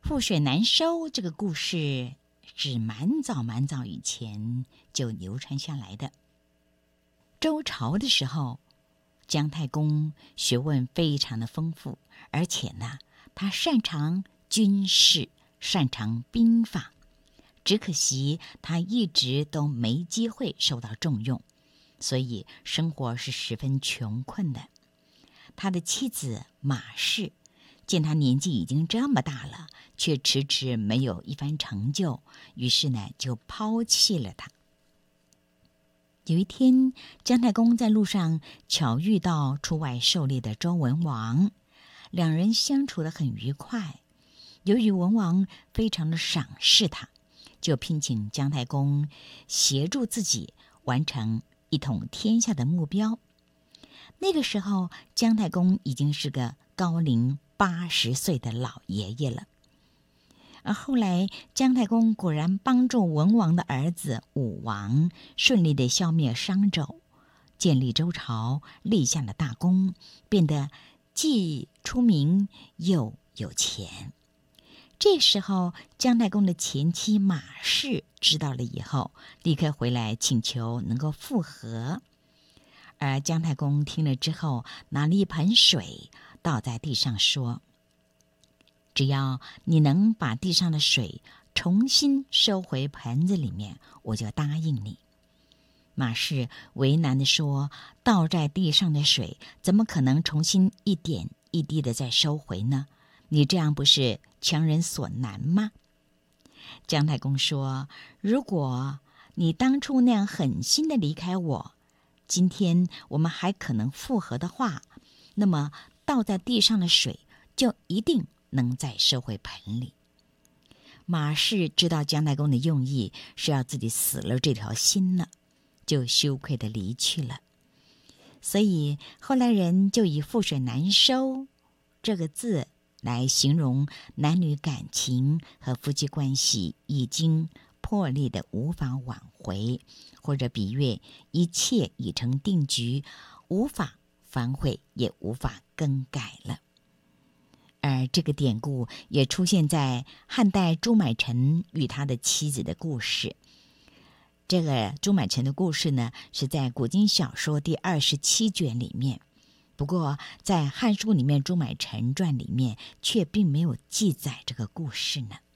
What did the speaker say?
覆水难收这个故事是蛮早以前就流传下来的。周朝的时候，姜太公学问非常的丰富，而且呢，他擅长军事，擅长兵法。只可惜他一直都没机会受到重用，所以生活是十分穷困的。他的妻子马氏见他年纪已经这么大了，却迟迟没有一番成就，于是呢，就抛弃了他。有一天，姜太公在路上巧遇到出外狩猎的周文王，两人相处得很愉快。由于文王非常的赏识他，就聘请姜太公协助自己完成一统天下的目标。那个时候，姜太公已经是个高龄80岁的老爷爷了。而后来，姜太公果然帮助文王的儿子武王顺利地消灭商纣，建立周朝，立下了大功，变得既出名又有钱。这时候，姜太公的前妻马氏知道了以后，立刻回来请求能够复合。而姜太公听了之后，拿了一盆水倒在地上说：只要你能把地上的水重新收回盆子里面，我就答应你。马氏为难地说：倒在地上的水怎么可能重新一点一滴的再收回呢？你这样不是强人所难吗？姜太公说：如果你当初那样狠心的离开我，今天我们还可能复合的话，那么倒在地上的水就一定能再收回盆里。马氏知道姜太公的用意是要自己死了这条心了，就羞愧地离去了。所以后来人就以覆水难收这个字来形容男女感情和夫妻关系已经破裂的无法挽回，或者比喻一切已成定局，无法反悔也无法更改了。而这个典故也出现在汉代朱买臣与他的妻子的故事。这个朱买臣的故事呢，是在古今小说第27卷里面，不过在《汉书》里面《朱买臣传》里面却并没有记载这个故事呢。